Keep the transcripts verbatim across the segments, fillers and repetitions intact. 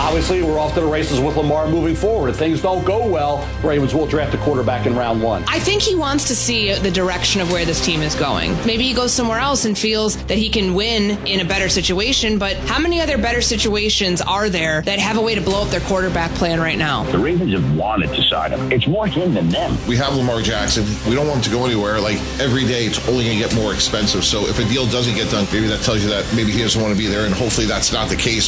Obviously, we're off to the races with Lamar moving forward. If things don't go well, Ravens will draft a quarterback in round one. I think he wants to see the direction of where this team is going. Maybe he goes somewhere else and feels that he can win in a better situation, but how many other better situations are there that have a way to blow up their quarterback plan right now? The Ravens have wanted to sign him. It's more him than them. We have Lamar Jackson. We don't want him to go anywhere. Like, every day it's only going to get more expensive. So if a deal doesn't get done, maybe that tells you that maybe he doesn't want to be there, and hopefully that's not the case.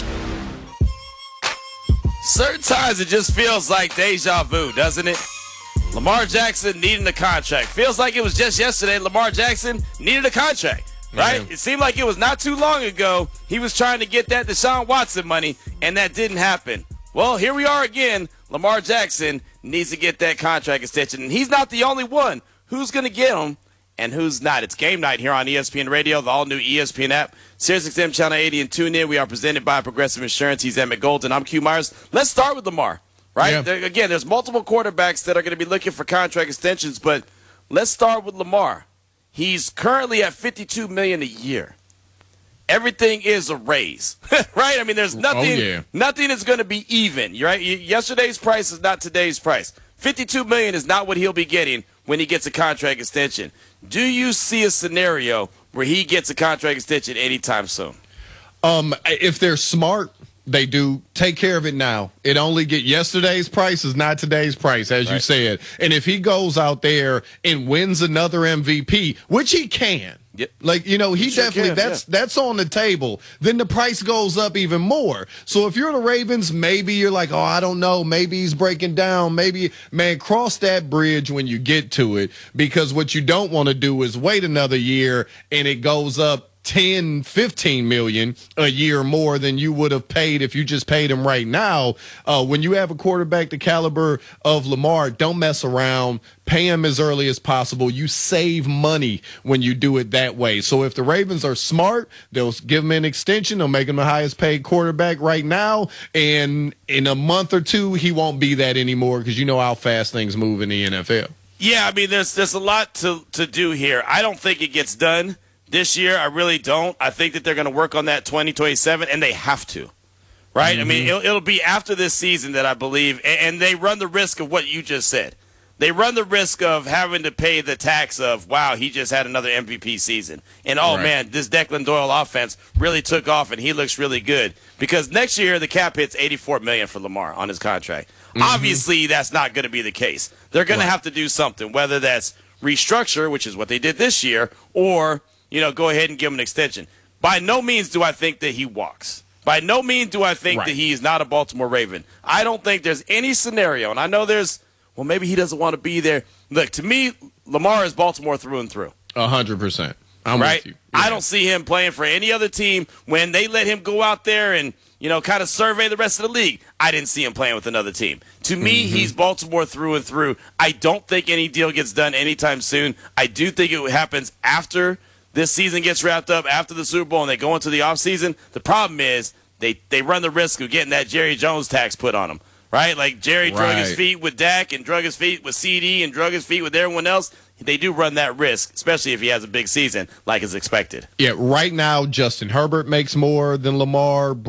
Certain times it just feels like deja vu, doesn't it? Lamar Jackson needing a contract. Feels like it was just yesterday Lamar Jackson needed a contract, right? Yeah. It seemed like it was not too long ago he was trying to get that Deshaun Watson money, and that didn't happen. Well, here we are again. Lamar Jackson needs to get that contract extension, and he's not the only one. Who's going to get him and who's not? It's game night here on E S P N Radio, the all-new E S P N app, SiriusXM Channel eighty, and tune in. We are presented by Progressive Insurance. He's Emmett Golden. I'm Q Myers. Let's start with Lamar, right? Yeah. There, again, there's multiple quarterbacks that are going to be looking for contract extensions, but let's start with Lamar. He's currently at fifty-two million dollars a year. Everything is a raise, right? I mean, there's nothing, oh, yeah. nothing is going to be even, right? Yesterday's price is not today's price. fifty-two million dollars is not what he'll be getting when he gets a contract extension. Do you see a scenario where he gets a contract extension anytime soon? Um, if they're smart, they do take care of it now. It only get yesterday's price is not today's price, as right. you said. And if he goes out there and wins another M V P, which he can, yep. like, you know, he, he sure definitely can, that's yeah. that's on the table. Then the price goes up even more. So if you're the Ravens, maybe you're like, oh, I don't know, maybe he's breaking down. Maybe, man, cross that bridge when you get to it, because what you don't want to do is wait another year and it goes up ten, fifteen million a year more than you would have paid if you just paid him right now. Uh, when you have a quarterback the caliber of Lamar, don't mess around. Pay him as early as possible. You save money when you do it that way. So if the Ravens are smart, they'll give him an extension. They'll make him the highest paid quarterback right now. And in a month or two, he won't be that anymore, because you know how fast things move in the N F L. Yeah, I mean, there's there's a lot to, to do here. I don't think it gets done this year. I really don't. I think that they're going to work on that twenty twenty-seven, and they have to, right? Mm-hmm. I mean, it'll, it'll be after this season that I believe, and, and they run the risk of what you just said. They run the risk of having to pay the tax of, wow, he just had another M V P season. And, oh, right. man, this Declan Doyle offense really took off, and he looks really good. Because next year the cap hits eighty-four million dollars for Lamar on his contract. Mm-hmm. Obviously, that's not going to be the case. They're going right. to have to do something, whether that's restructure, which is what they did this year, or – you know, go ahead and give him an extension. By no means do I think that he walks. By no means do I think right. that he is not a Baltimore Raven. I don't think there's any scenario, and I know there's, well, maybe he doesn't want to be there. Look, to me, Lamar is Baltimore through and through. A hundred percent. I'm right? with you. Yeah. I don't see him playing for any other team. When they let him go out there and, you know, kind of survey the rest of the league, I didn't see him playing with another team. To me, mm-hmm. he's Baltimore through and through. I don't think any deal gets done anytime soon. I do think it happens after this season gets wrapped up, after the Super Bowl, and they go into the offseason. The problem is they, they run the risk of getting that Jerry Jones tax put on them, right? Like Jerry right. drug his feet with Dak and drug his feet with C D and drug his feet with everyone else. They do run that risk, especially if he has a big season like is expected. Yeah, right now Justin Herbert makes more than Lamar.